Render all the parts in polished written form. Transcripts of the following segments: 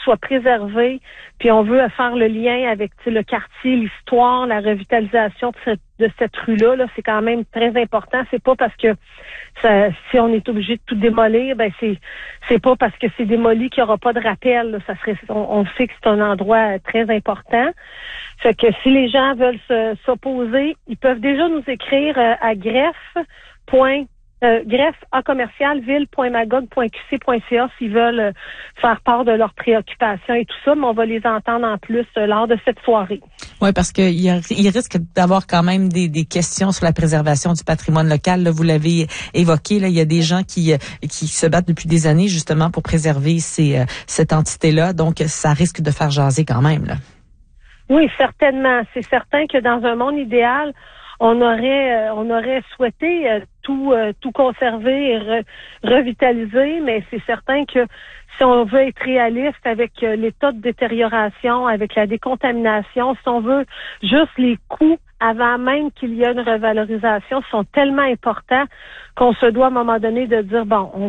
soit préservé, puis on veut faire le lien avec le quartier, l'histoire, la revitalisation de cette rue-là, c'est quand même très important. C'est pas parce que si on est obligé de tout démolir, ben c'est pas parce que c'est démoli qu'il n'y aura pas de rappel. Là. On sait que c'est un endroit très important. Fait que si les gens veulent s'opposer, ils peuvent déjà nous écrire à greffe@ville.magog.qc.ca s'ils veulent faire part de leurs préoccupations et tout ça, mais on va les entendre en plus lors de cette soirée. Oui, parce que il risque d'avoir quand même des questions sur la préservation du patrimoine local. Là, vous l'avez évoqué, là, il y a des gens qui se battent depuis des années justement pour préserver cette entité-là, donc ça risque de faire jaser quand même, là. Oui, certainement. C'est certain que dans un monde idéal, on aurait souhaité tout conserver et revitaliser, mais c'est certain que si on veut être réaliste avec l'état de détérioration, avec la décontamination, si on veut juste les coûts avant même qu'il y ait une revalorisation sont tellement importants qu'on se doit à un moment donné de dire bon, on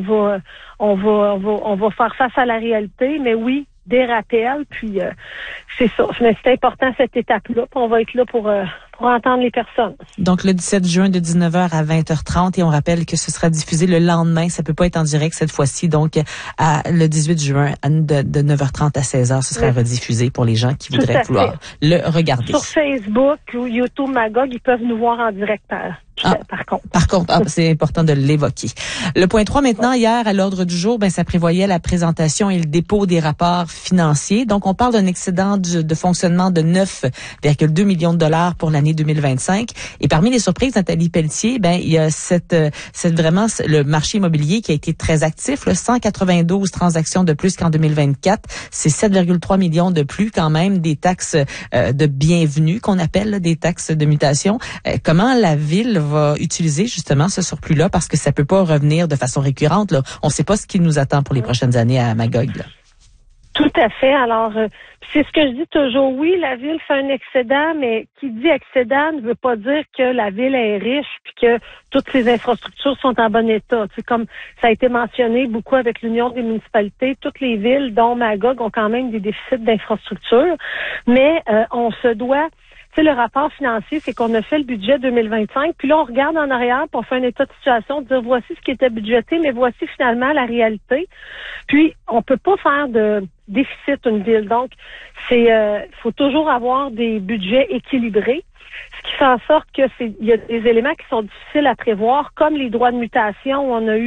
va faire face à la réalité, mais oui, des rappels, puis c'est ça. Mais c'est important cette étape-là, puis on va être là pour entendre les personnes. Donc le 17 juin de 19h à 20h30 et on rappelle que ce sera diffusé le lendemain, ça peut pas être en direct cette fois-ci, donc le 18 juin de 9h30 à 16h, ce sera rediffusé pour les gens qui voudraient vouloir le regarder. Sur Facebook ou YouTube Magog, ils peuvent nous voir en direct par contre, c'est important de l'évoquer. Le point 3 maintenant, hier à l'ordre du jour, ça prévoyait la présentation et le dépôt des rapports financiers. Donc on parle d'un excédent de fonctionnement de 9,2 millions de dollars pour l'année 2025. Et parmi les surprises, Nathalie Pelletier, il y a vraiment le marché immobilier qui a été très actif, là, 192 transactions de plus qu'en 2024. C'est 7,3 millions de plus quand même des taxes de bienvenue qu'on appelle là, des taxes de mutation. Comment la ville va utiliser justement ce surplus-là parce que ça peut pas revenir de façon récurrente, là. On ne sait pas ce qui nous attend pour les prochaines années à Magog, là. Tout à fait. Alors, c'est ce que je dis toujours. Oui, la ville fait un excédent, mais qui dit excédent ne veut pas dire que la ville est riche puis que toutes ses infrastructures sont en bon état. C'est comme ça a été mentionné beaucoup avec l'Union des municipalités. Toutes les villes, dont Magog, ont quand même des déficits d'infrastructures, mais on se doit. Tu sais, le rapport financier, c'est qu'on a fait le budget 2025, puis là, on regarde en arrière pour faire un état de situation, dire voici ce qui était budgété, mais voici finalement la réalité. Puis, on peut pas faire de déficit une ville. Donc, faut toujours avoir des budgets équilibrés. Ce qui fait en sorte que il y a des éléments qui sont difficiles à prévoir, comme les droits de mutation.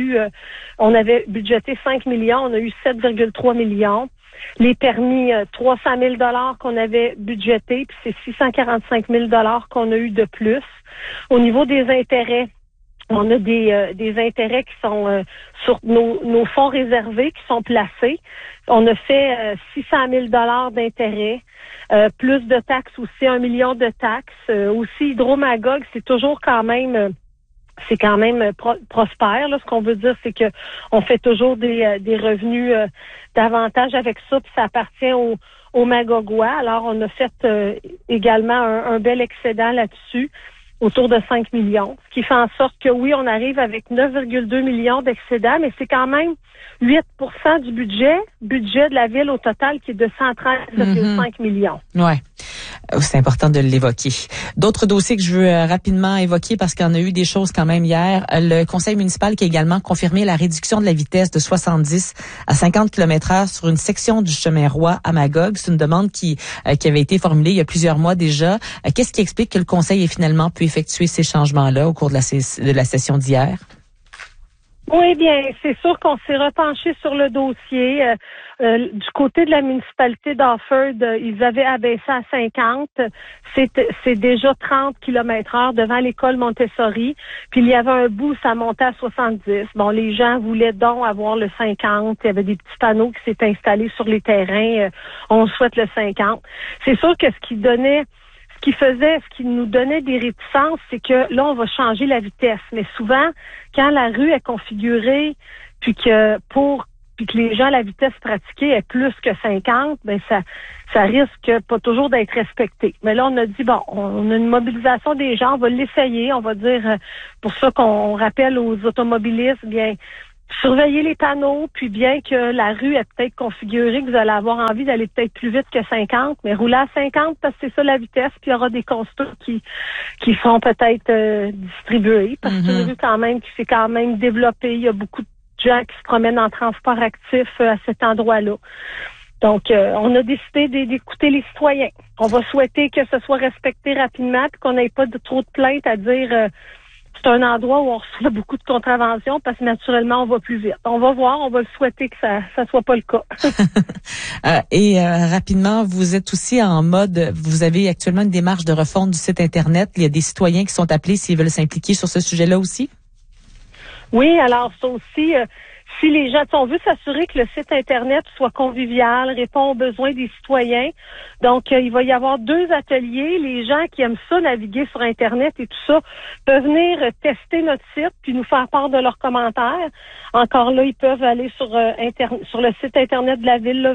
On avait budgété 5 millions, on a eu 7,3 millions. Les permis, 300 000 $ qu'on avait budgétés, puis c'est 645 000 $ qu'on a eu de plus. Au niveau des intérêts, on a des intérêts qui sont sur nos fonds réservés qui sont placés. On a fait 600 000 $ d'intérêts, plus de taxes aussi, 1 million de taxes. Aussi, Hydro-Magog, c'est toujours quand même... c'est quand même prospère. Là. Ce qu'on veut dire, c'est que on fait toujours des revenus davantage avec ça, puis ça appartient aux Magogois. Alors, on a fait également un bel excédent là-dessus, autour de 5 millions. Ce qui fait en sorte que oui, on arrive avec 9,2 millions d'excédent, mais c'est quand même 8% du budget de la ville au total qui est de 113,5 millions. Ouais. C'est important de l'évoquer. D'autres dossiers que je veux rapidement évoquer parce qu'il y en a eu des choses quand même hier. Le conseil municipal qui a également confirmé la réduction de la vitesse de 70 à 50 km/h sur une section du chemin Roy à Magog. C'est une demande qui avait été formulée il y a plusieurs mois déjà. Qu'est-ce qui explique que le conseil ait finalement pu effectuer ces changements-là au cours de la session d'hier? Oui, bien, c'est sûr qu'on s'est repenché sur le dossier. Du côté de la municipalité d'Offord, ils avaient abaissé à 50. C'est déjà 30 km/h devant l'école Montessori. Puis il y avait un bout, ça montait à 70. Bon, les gens voulaient donc avoir le 50. Il y avait des petits panneaux qui s'étaient installés sur les terrains. On souhaite le 50. C'est sûr que ce qui nous donnait des réticences, c'est que là, on va changer la vitesse. Mais souvent, quand la rue est configurée, puis que les gens, la vitesse pratiquée est plus que 50, ça risque pas toujours d'être respecté. Mais là, on a dit, bon, on a une mobilisation des gens, on va l'essayer, on va dire, pour ça qu'on rappelle aux automobilistes, bien, surveiller les panneaux, puis bien que la rue est peut-être configurée, que vous allez avoir envie d'aller peut-être plus vite que 50, mais rouler à 50 parce que c'est ça la vitesse, puis il y aura des constats qui seront peut-être distribués, parce que c'est une rue quand même qui s'est quand même développée. Il y a beaucoup de gens qui se promènent en transport actif à cet endroit-là. Donc, on a décidé d'écouter les citoyens. On va souhaiter que ce soit respecté rapidement, puis qu'on n'ait pas trop de plaintes à dire c'est un endroit où on reçoit beaucoup de contraventions parce que naturellement, on va plus vite. On va voir, on va le souhaiter que ça soit pas le cas. Rapidement, vous êtes aussi en mode, vous avez actuellement une démarche de refonte du site Internet. Il y a des citoyens qui sont appelés s'ils veulent s'impliquer sur ce sujet-là aussi? Oui, alors ça aussi, si les gens, on veut s'assurer que le site Internet soit convivial, répond aux besoins des citoyens. Donc, il va y avoir 2 ateliers. Les gens qui aiment ça, naviguer sur Internet et tout ça, peuvent venir tester notre site puis nous faire part de leurs commentaires. Encore là, ils peuvent aller sur le site Internet de la ville,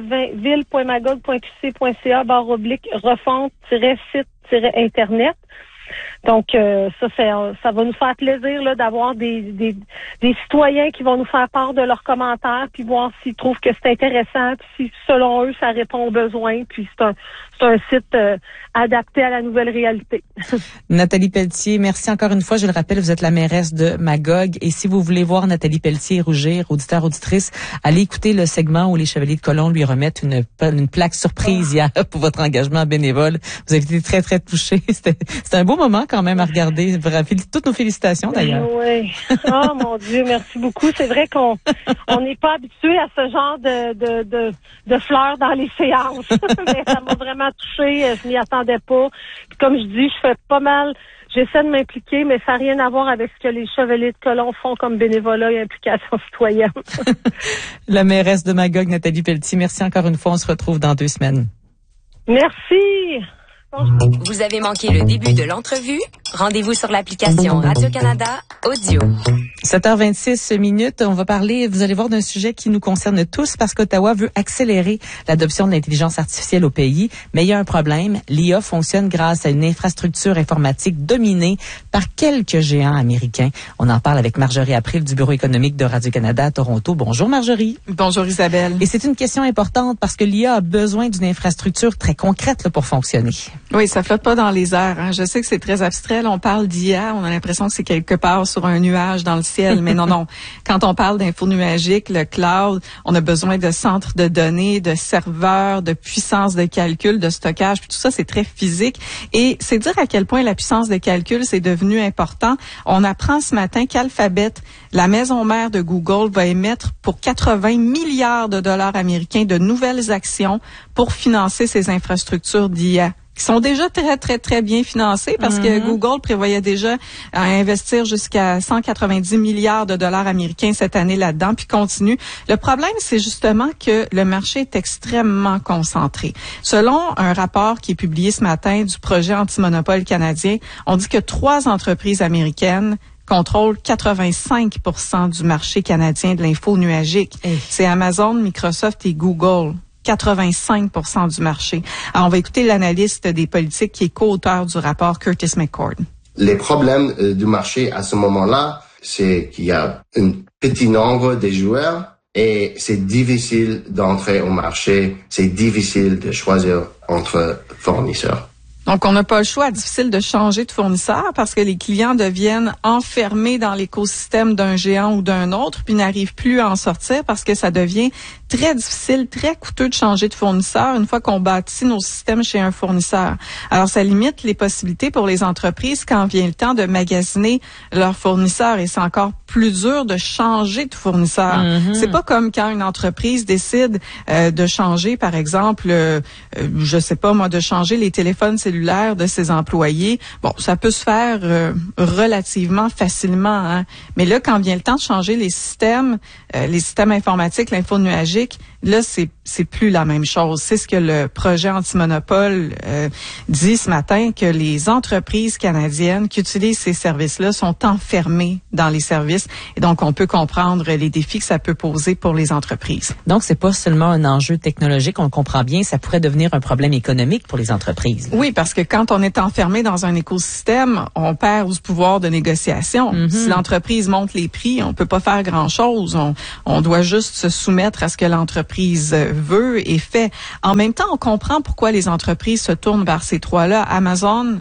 ville.magog.qc.ca/refonte-site-internet. Donc, ça va nous faire plaisir là d'avoir des citoyens qui vont nous faire part de leurs commentaires, puis voir s'ils trouvent que c'est intéressant, puis si selon eux ça répond aux besoins, puis c'est un site adapté à la nouvelle réalité. Nathalie Pelletier, merci encore une fois. Je le rappelle, vous êtes la mairesse de Magog, et si vous voulez voir Nathalie Pelletier rougir, auditeur, auditrice, allez écouter le segment où les Chevaliers de Colomb lui remettent une plaque surprise hier pour votre engagement bénévole. Vous avez été très, très touchés. C'était un beau moment quand même à regarder. Toutes nos félicitations d'ailleurs. Oui. Oh mon Dieu, merci beaucoup. C'est vrai qu'on n'est pas habitué à ce genre de fleurs dans les séances. Mais ça m'a vraiment touchée. Je m'y attendais pas. Puis comme je dis, je fais pas mal. J'essaie de m'impliquer, mais ça n'a rien à voir avec ce que les Chevaliers de Colomb font comme bénévolat et implication citoyenne. La mairesse de Magog, Nathalie Pelletier, merci encore une fois. On se retrouve dans 2 semaines. Merci. Vous avez manqué le début de l'entrevue? Rendez-vous sur l'application Radio-Canada Audio. 7h26. On va parler, vous allez voir, d'un sujet qui nous concerne tous parce qu'Ottawa veut accélérer l'adoption de l'intelligence artificielle au pays. Mais il y a un problème. L'IA fonctionne grâce à une infrastructure informatique dominée par quelques géants américains. On en parle avec Marjorie April du Bureau économique de Radio-Canada à Toronto. Bonjour Marjorie. Bonjour Isabelle. Et c'est une question importante parce que l'IA a besoin d'une infrastructure très concrète là, pour fonctionner. Oui, ça flotte pas dans les airs. Hein. Je sais que c'est très abstrait. Là, on parle d'IA, on a l'impression que c'est quelque part sur un nuage dans le ciel. Mais non. Quand on parle d'info nuagique, le cloud, on a besoin de centres de données, de serveurs, de puissance de calcul, de stockage. Puis tout ça, c'est très physique. Et c'est dire à quel point la puissance de calcul, c'est devenu important. On apprend ce matin qu'Alphabet, la maison mère de Google, va émettre pour 80 milliards de dollars américains de nouvelles actions pour financer ses infrastructures d'IA, qui sont déjà très, très, très bien financés parce que Google prévoyait déjà à investir jusqu'à 190 milliards de dollars américains cette année là-dedans, puis continue. Le problème, c'est justement que le marché est extrêmement concentré. Selon un rapport qui est publié ce matin du projet anti-monopole canadien, on dit que 3 entreprises américaines contrôlent 85% du marché canadien de l'info nuagique. C'est Amazon, Microsoft et Google. 85% du marché. Alors, on va écouter l'analyste des politiques qui est co-auteur du rapport, Curtis McCord. Les problèmes du marché à ce moment-là, c'est qu'il y a un petit nombre de joueurs et c'est difficile d'entrer au marché, c'est difficile de choisir entre fournisseurs. Donc, on n'a pas le choix, difficile de changer de fournisseur parce que les clients deviennent enfermés dans l'écosystème d'un géant ou d'un autre puis n'arrivent plus à en sortir parce que ça devient très difficile, très coûteux de changer de fournisseur une fois qu'on bâtit nos systèmes chez un fournisseur. Alors, ça limite les possibilités pour les entreprises quand vient le temps de magasiner leurs fournisseurs et c'est encore plus dur de changer de fournisseur. C'est pas comme quand une entreprise décide de changer, par exemple, je sais pas moi, de changer les téléphones cellulaires de ses employés. Bon, ça peut se faire relativement facilement, hein. Mais là, quand vient le temps de changer les systèmes informatiques, l'info nuagique, Là, c'est plus la même chose. C'est ce que le projet anti-monopole dit ce matin, que les entreprises canadiennes qui utilisent ces services-là sont enfermées dans les services. Et donc, on peut comprendre les défis que ça peut poser pour les entreprises. Donc, c'est pas seulement un enjeu technologique, on le comprend bien, ça pourrait devenir un problème économique pour les entreprises. Oui, parce que quand on est enfermé dans un écosystème, on perd du pouvoir de négociation. Si l'entreprise monte les prix, on peut pas faire grand-chose. On doit juste se soumettre à ce que l'entreprise veut et fait. En même temps, on comprend pourquoi les entreprises se tournent vers ces trois-là. Amazon,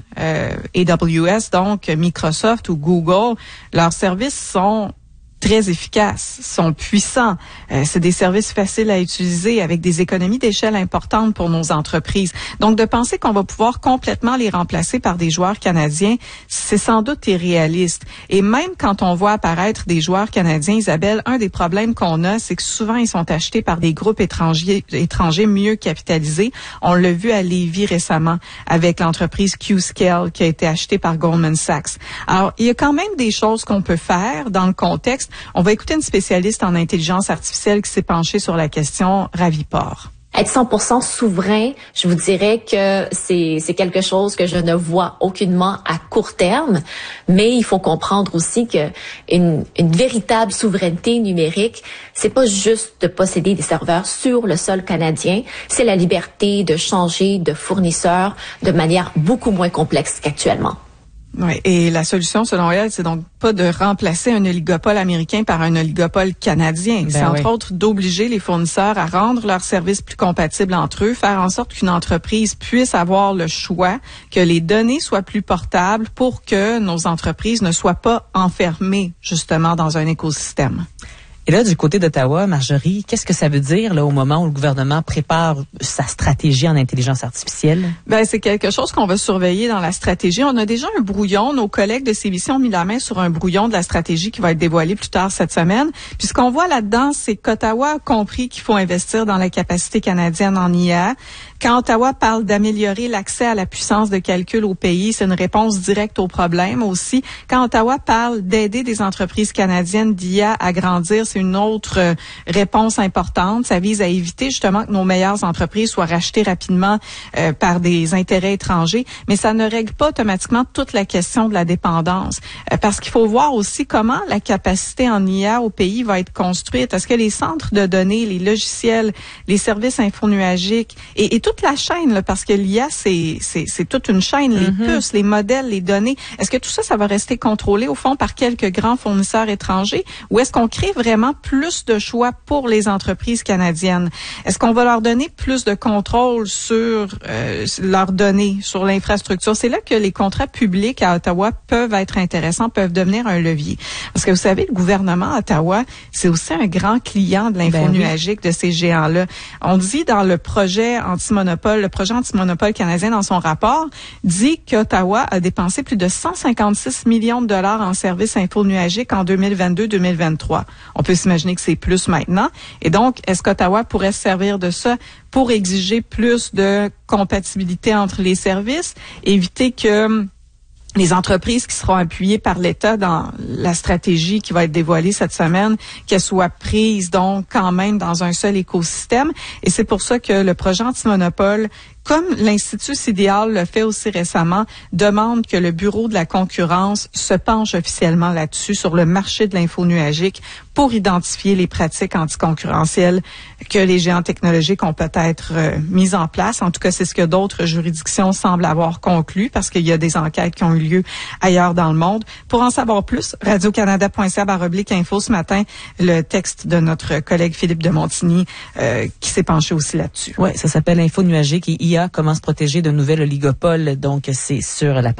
AWS, donc Microsoft ou Google, leurs services sont très efficaces, sont puissants. C'est des services faciles à utiliser avec des économies d'échelle importantes pour nos entreprises. Donc, de penser qu'on va pouvoir complètement les remplacer par des joueurs canadiens, c'est sans doute irréaliste. Et même quand on voit apparaître des joueurs canadiens, Isabelle, un des problèmes qu'on a, c'est que souvent, ils sont achetés par des groupes étrangers mieux capitalisés. On l'a vu à Lévis récemment avec l'entreprise Qscale qui a été achetée par Goldman Sachs. Alors, il y a quand même des choses qu'on peut faire dans le contexte. On va écouter une spécialiste en intelligence artificielle qui s'est penchée sur la question Raviport. Être 100% souverain, je vous dirais que c'est quelque chose que je ne vois aucunement à court terme, mais il faut comprendre aussi que une véritable souveraineté numérique, c'est pas juste de posséder des serveurs sur le sol canadien, c'est la liberté de changer de fournisseur de manière beaucoup moins complexe qu'actuellement. Oui, et la solution, selon elle, c'est donc pas de remplacer un oligopole américain par un oligopole canadien. C'est entre autres d'obliger les fournisseurs à rendre leurs services plus compatibles entre eux, faire en sorte qu'une entreprise puisse avoir le choix, que les données soient plus portables pour que nos entreprises ne soient pas enfermées, justement, dans un écosystème. Et là, du côté d'Ottawa, Marjorie, qu'est-ce que ça veut dire là au moment où le gouvernement prépare sa stratégie en intelligence artificielle? Ben, c'est quelque chose qu'on va surveiller dans la stratégie. On a déjà un brouillon. Nos collègues de CBC ont mis la main sur un brouillon de la stratégie qui va être dévoilé plus tard cette semaine. Puis ce qu'on voit là-dedans, c'est qu'Ottawa a compris qu'il faut investir dans la capacité canadienne en IA. Quand Ottawa parle d'améliorer l'accès à la puissance de calcul au pays, c'est une réponse directe au problème aussi. Quand Ottawa parle d'aider des entreprises canadiennes d'IA à grandir, c'est une autre réponse importante. Ça vise à éviter justement que nos meilleures entreprises soient rachetées rapidement par des intérêts étrangers, mais ça ne règle pas automatiquement toute la question de la dépendance. Parce qu'il faut voir aussi comment la capacité en IA au pays va être construite. Est-ce que les centres de données, les logiciels, les services infonuagiques et toute la chaîne, là, parce que l'IA, c'est toute une chaîne, les puces, les modèles, les données. Est-ce que tout ça, ça va rester contrôlé, au fond, par quelques grands fournisseurs étrangers? Ou est-ce qu'on crée vraiment plus de choix pour les entreprises canadiennes? Est-ce qu'on va leur donner plus de contrôle sur leurs données, sur l'infrastructure? C'est là que les contrats publics à Ottawa peuvent être intéressants, peuvent devenir un levier. Parce que vous savez, le gouvernement à Ottawa, c'est aussi un grand client de l'infonuagique de ces géants-là. On dit dans le projet le projet anti-monopole canadien, dans son rapport, dit qu'Ottawa a dépensé plus de 156 millions de dollars en services infonuagiques en 2022-2023. On peut s'imaginer que c'est plus maintenant. Et donc, est-ce qu'Ottawa pourrait se servir de ça pour exiger plus de compatibilité entre les services, éviter que les entreprises qui seront appuyées par l'État dans la stratégie qui va être dévoilée cette semaine, qu'elles soient prises donc quand même dans un seul écosystème. Et c'est pour ça que le projet anti-monopole, comme l'Institut CIDEAL le fait aussi récemment, demande que le Bureau de la concurrence se penche officiellement là-dessus, sur le marché de l'infonuagique, pour identifier les pratiques anticoncurrentielles que les géants technologiques ont peut-être mises en place. En tout cas, c'est ce que d'autres juridictions semblent avoir conclu, parce qu'il y a des enquêtes qui ont eu lieu ailleurs dans le monde. Pour en savoir plus, radiocanada.ca/info ce matin, le texte de notre collègue Philippe de Montigny qui s'est penché aussi là-dessus. Oui, ça s'appelle Infonuagique et IA, comment se protéger de nouvel oligopole. Donc, c'est sur la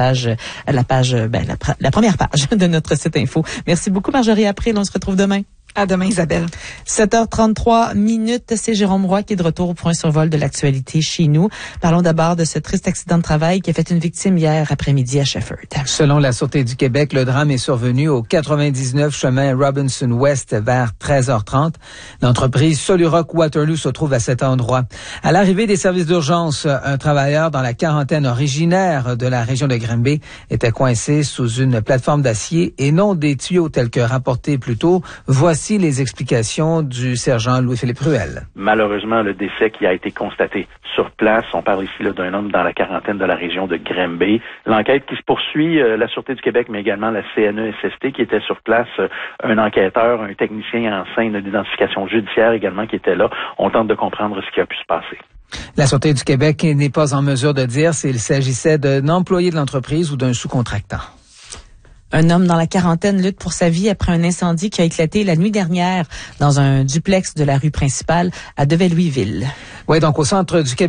première page de notre site info. Merci beaucoup, Marjorie April. On se retrouve demain. À demain, Isabelle. 7h33 minutes, c'est Jérôme Roy qui est de retour pour un survol de l'actualité chez nous. Parlons d'abord de ce triste accident de travail qui a fait une victime hier après-midi à Shefford. Selon la Sûreté du Québec, le drame est survenu au 99 chemin Robinson West vers 13h30. L'entreprise Solurock Waterloo se trouve à cet endroit. À l'arrivée des services d'urgence, un travailleur dans la quarantaine originaire de la région de Granby était coincé sous une plateforme d'acier et non des tuyaux tels que rapporté plus tôt. Voici Voici les explications du sergent Louis-Philippe Ruel. Malheureusement, le décès qui a été constaté sur place, on parle ici là, d'un homme dans la quarantaine de la région de Granby. L'enquête qui se poursuit, la Sûreté du Québec, mais également la CNESST qui était sur place, un enquêteur, un technicien en scène d'identification judiciaire également qui était là. On tente de comprendre ce qui a pu se passer. La Sûreté du Québec n'est pas en mesure de dire s'il s'agissait d'un employé de l'entreprise ou d'un sous-contractant. Un homme dans la quarantaine lutte pour sa vie après un incendie qui a éclaté la nuit dernière dans un duplex de la rue principale à Devaluiville. Oui, donc au centre du Québec.